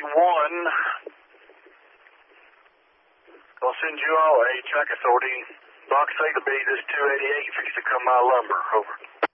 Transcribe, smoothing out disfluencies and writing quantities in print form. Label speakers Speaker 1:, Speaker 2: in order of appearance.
Speaker 1: I'll send you all a track authority. Box A to B, this 288, fix to come my lumber. Over.